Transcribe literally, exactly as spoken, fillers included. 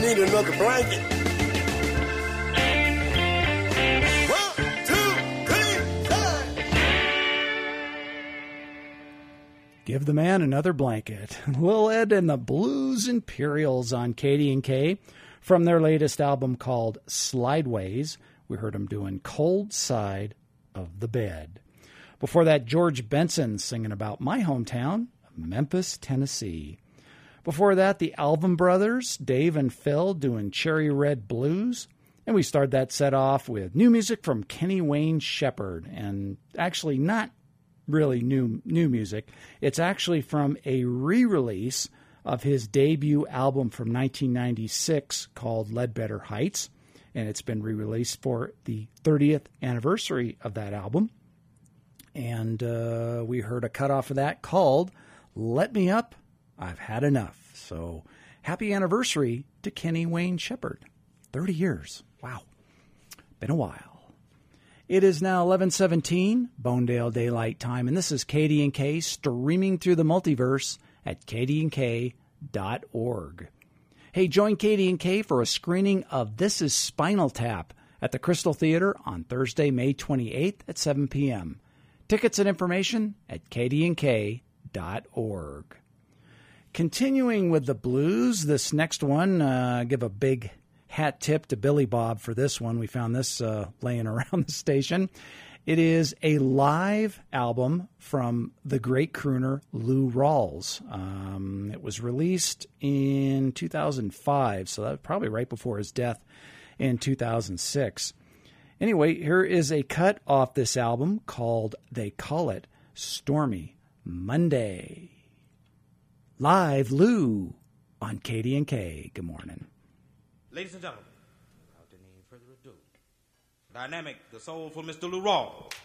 need another blanket. One, two, three, four. Give the man another blanket. Lil Ed and the Blues Imperials on K D and K from their latest album called Slideways. We heard them doing Cold Side of the Bed. Before that, George Benson singing about my hometown, Memphis, Tennessee. Before that, the Alvin Brothers, Dave and Phil, doing Cherry Red Blues. And we started that set off with new music from Kenny Wayne Shepherd. And actually not really new new music. It's actually from a re-release of his debut album from nineteen ninety-six called Ledbetter Heights. And it's been re-released for the thirtieth anniversary of that album. And uh, we heard a cutoff of that called Let Me Up, I've Had Enough. So happy anniversary to Kenny Wayne Shepherd. thirty years. Wow. Been a while. It is now eleven seventeen, Bonedale Daylight Time, and this is K D and K streaming through the multiverse at k d n k dot org. Hey, join K D and K for a screening of This is Spinal Tap at the Crystal Theater on Thursday, May twenty-eighth at seven p.m. Tickets and information at k d n k dot org. Continuing with the blues, this next one, uh, give a big hat tip to Billy Bob for this one. We found this uh, laying around the station. It is a live album from the great crooner Lou Rawls. Um, it was released in two thousand five, so that was probably right before his death in two thousand six. Anyway, here is a cut off this album called They Call It Stormy Monday. Live Lou on K D and K. Good morning. Ladies and gentlemen, without any further ado, dynamic, the soulful Mister Lou Rawls.